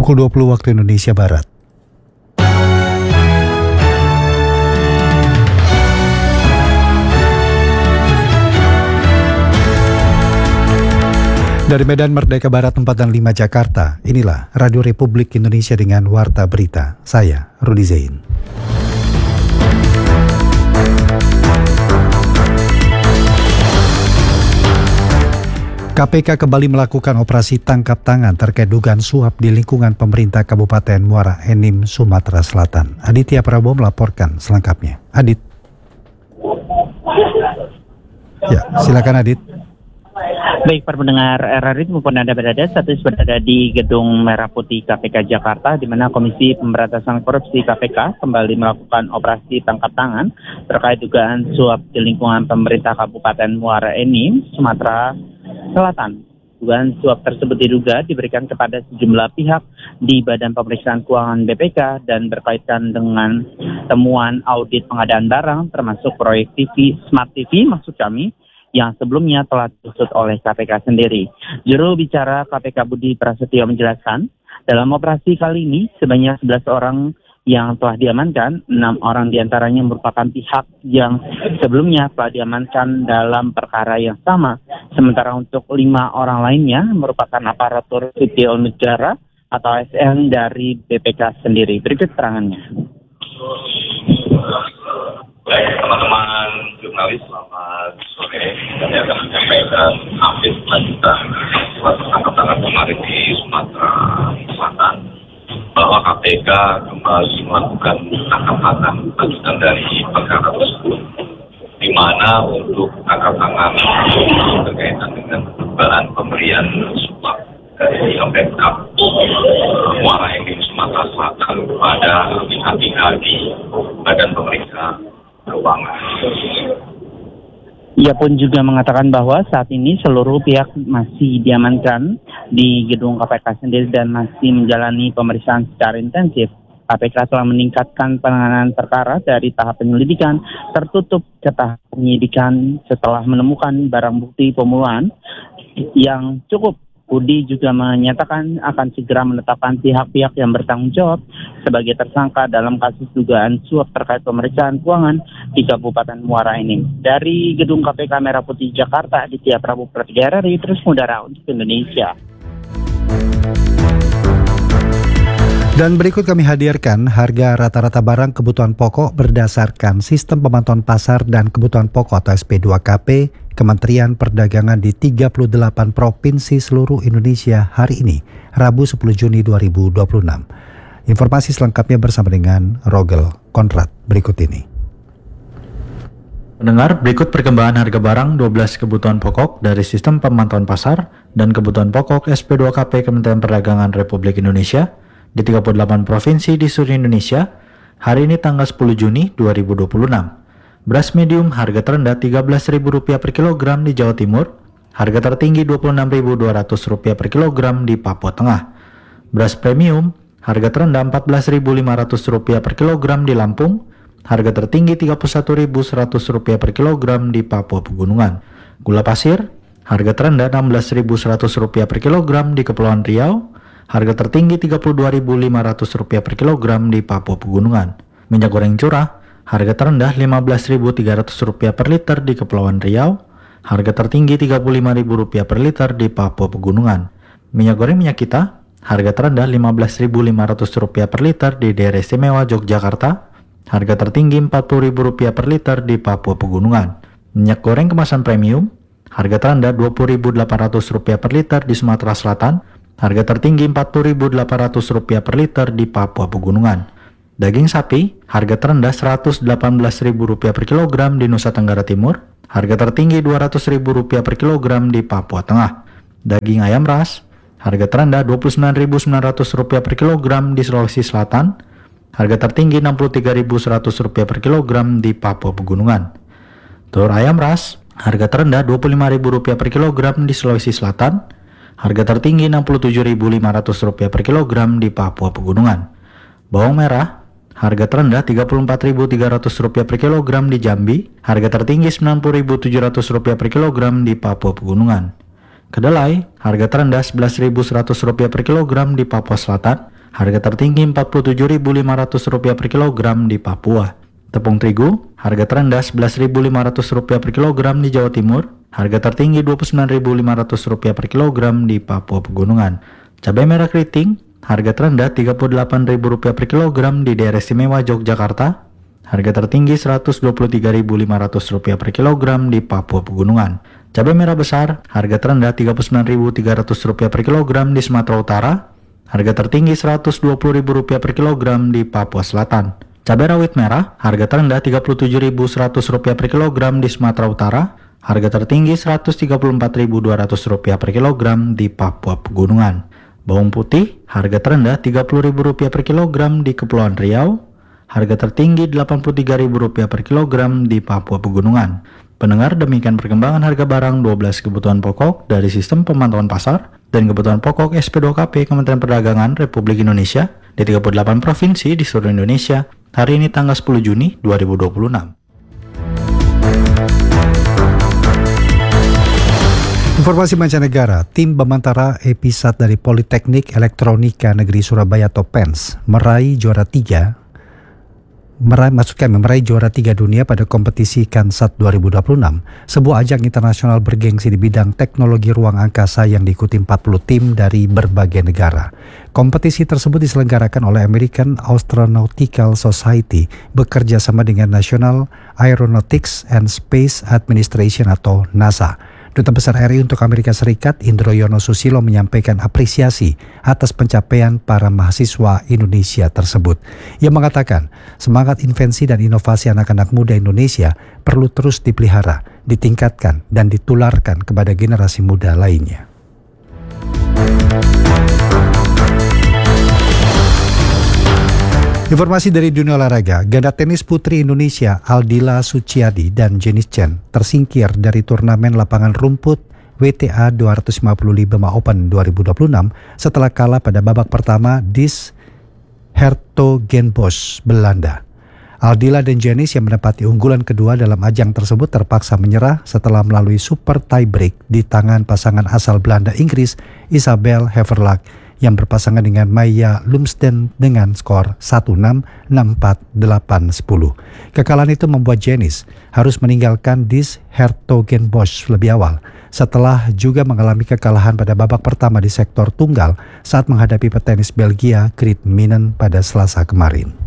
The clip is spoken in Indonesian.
Pukul 20 waktu Indonesia Barat. Dari Medan Merdeka Barat 4 dan 5 Jakarta, inilah Radio Republik Indonesia dengan Warta Berita. Saya, Rudi Zain. KPK kembali melakukan operasi tangkap tangan terkait dugaan suap di lingkungan pemerintah Kabupaten Muara Enim, Sumatera Selatan. Aditya Prabowo melaporkan selengkapnya. Adit. Ya, silakan Adit. Baik, para pendengar RRI maupun Anda berada di Gedung Merah Putih KPK Jakarta, di mana Komisi Pemberantasan Korupsi KPK kembali melakukan operasi tangkap tangan terkait dugaan suap di lingkungan pemerintah Kabupaten Muara Enim, Sumatera Selatan. Dugaan suap tersebut diduga diberikan kepada sejumlah pihak di Badan Pemeriksaan Keuangan BPK dan berkaitan dengan temuan audit pengadaan barang termasuk proyek TV, Smart TV maksud kami, yang sebelumnya telah diusut oleh KPK sendiri. Juru bicara KPK Budi Prasetyo menjelaskan, dalam operasi kali ini sebanyak 11 orang yang telah diamankan, 6 orang diantaranya merupakan pihak yang sebelumnya telah diamankan dalam perkara yang sama. Sementara untuk 5 orang lainnya merupakan aparatur sipil negara atau ASN dari BPK sendiri. Berikut keterangannya. Baik, teman-teman jurnalis, selamat sore. Kami akan menyampaikan update lanjutan tangkap tangan kemarin di Sumatera Selatan, bahwa KPK kembali melakukan tangkap tangan lanjutan dari perkara tersebut, di mana untuk tangkap tangan berkaitan dengan dugaan pemberian suap dari Pemkab Muara Enim Sumatera Selatan kepada pihak-pihak di Badan Pemeriksaan Keuangan. Ia pun juga mengatakan bahwa saat ini seluruh pihak masih diamankan di gedung KPK sendiri dan masih menjalani pemeriksaan secara intensif. KPK telah meningkatkan penanganan perkara dari tahap penyelidikan tertutup ke tahap penyidikan setelah menemukan barang bukti pembunuhan yang cukup. Budi juga menyatakan akan segera menetapkan pihak-pihak yang bertanggung jawab sebagai tersangka dalam kasus dugaan suap terkait pemeriksaan keuangan di Kabupaten Muara Enim. Dari Gedung KPK Merah Putih Jakarta, Aditya Prabowo RRI terus mengudara untuk Indonesia. Dan berikut kami hadirkan harga rata-rata barang kebutuhan pokok berdasarkan Sistem Pemantauan Pasar dan Kebutuhan Pokok atau SP2KP Kementerian Perdagangan di 38 provinsi seluruh Indonesia hari ini, Rabu 10 Juni 2026. Informasi selengkapnya bersama dengan Rogel Konrad berikut ini. Pendengar, berikut perkembangan harga barang 12 kebutuhan pokok dari Sistem Pemantauan Pasar dan Kebutuhan Pokok SP2KP Kementerian Perdagangan Republik Indonesia di 38 provinsi di seluruh Indonesia hari ini tanggal 10 Juni 2026. Beras medium harga terendah Rp13.000 per kilogram di Jawa Timur, harga tertinggi Rp26.200 per kilogram di Papua Tengah. Beras premium harga terendah Rp14.500 per kilogram di Lampung, harga tertinggi Rp31.100 per kilogram di Papua Pegunungan. Gula pasir harga terendah Rp16.100 per kilogram di Kepulauan Riau, harga tertinggi Rp32.500 per kilogram di Papua Pegunungan. Minyak goreng curah, harga terendah Rp15.300 per liter di Kepulauan Riau, harga tertinggi Rp35.000 per liter di Papua Pegunungan. Minyak goreng minyak kita, harga terendah Rp15.500 per liter di Daerah Istimewa Yogyakarta, harga tertinggi Rp40.000 per liter di Papua Pegunungan. Minyak goreng kemasan premium, harga terendah Rp20.800 per liter di Sumatera Selatan, harga tertinggi Rp40.800 per liter di Papua Pegunungan. Daging sapi, harga terendah Rp118.000 per kilogram di Nusa Tenggara Timur, harga tertinggi Rp200.000 per kilogram di Papua Tengah. Daging ayam ras, harga terendah Rp29.900 per kilogram di Sulawesi Selatan, harga tertinggi Rp63.100 per kilogram di Papua Pegunungan. Telur ayam ras, harga terendah Rp25.000 per kilogram di Sulawesi Selatan, harga tertinggi Rp67.500 per kilogram di Papua Pegunungan. Bawang merah, harga terendah Rp34.300 per kilogram di Jambi, harga tertinggi Rp90.700 per kilogram di Papua Pegunungan. Kedelai, harga terendah Rp11.100 per kilogram di Papua Selatan, harga tertinggi Rp47.500 per kilogram di Papua. Tepung terigu, harga terendah Rp11.500 per kilogram di Jawa Timur, harga tertinggi Rp29.500 per kilogram di Papua Pegunungan. Cabai merah keriting, harga terendah Rp38.000 per kilogram di daerah istimewa Yogyakarta, harga tertinggi Rp123.500 per kilogram di Papua Pegunungan. Cabai merah besar, harga terendah Rp39.300 per kilogram di Sumatera Utara, harga tertinggi Rp120.000 per kilogram di Papua Selatan. Cabai rawit merah, harga terendah Rp37.100 per kilogram di Sumatera Utara, harga tertinggi Rp134.200 per kilogram di Papua Pegunungan. Bawang putih, harga terendah Rp30.000 per kilogram di Kepulauan Riau, harga tertinggi Rp83.000 per kilogram di Papua Pegunungan. Pendengar, demikian perkembangan harga barang 12 kebutuhan pokok dari Sistem Pemantauan Pasar dan Kebutuhan Pokok SP2KP Kementerian Perdagangan Republik Indonesia di 38 provinsi di seluruh Indonesia hari ini tanggal 10 Juni 2026. Informasi mancanegara, tim Bamantara Episat dari Politeknik Elektronika Negeri Surabaya atau PENS meraih juara 3 dunia pada kompetisi Kansat 2026, sebuah ajang internasional bergengsi di bidang teknologi ruang angkasa yang diikuti 40 tim dari berbagai negara. Kompetisi tersebut diselenggarakan oleh American Astronautical Society bekerja sama dengan National Aeronautics and Space Administration atau NASA. Duta Besar RI untuk Amerika Serikat Indro Yono Susilo menyampaikan apresiasi atas pencapaian para mahasiswa Indonesia tersebut. Ia mengatakan semangat invensi dan inovasi anak-anak muda Indonesia perlu terus dipelihara, ditingkatkan, dan ditularkan kepada generasi muda lainnya. Informasi dari dunia olahraga, ganda tenis putri Indonesia Aldila Suciadi dan Jenis Chen tersingkir dari turnamen lapangan rumput WTA 255 Open 2026 setelah kalah pada babak pertama di Hertogenbosch, Belanda. Aldila dan Jenis yang menempati unggulan kedua dalam ajang tersebut terpaksa menyerah setelah melalui super tiebreak di tangan pasangan asal Belanda Inggris Isabel Heverlack yang berpasangan dengan Maya Lumsden dengan skor 1-6, 6-4, 8-10. Kekalahan itu membuat Jenis harus meninggalkan dis Hertogenbosch lebih awal, setelah juga mengalami kekalahan pada babak pertama di sektor tunggal saat menghadapi petenis Belgia Grit Minen pada Selasa kemarin.